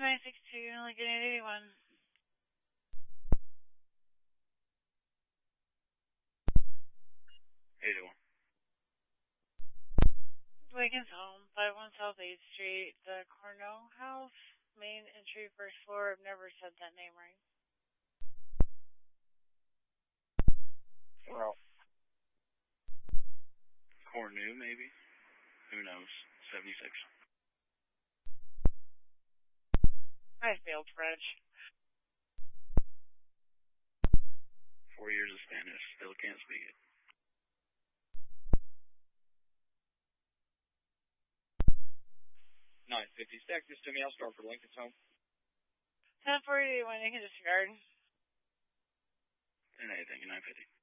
962, Lincoln 881. 881. Lincoln's home, 51 South 8th Street, the Cornell House, main entry, first floor. I've never said that name right. Well, Cornu, maybe? Who knows? 76. I failed French. 4 years of Spanish, still can't speak it. 950 stack this to me, I'll start for Lincoln's home. 1040, you can disregard. And anything, 950.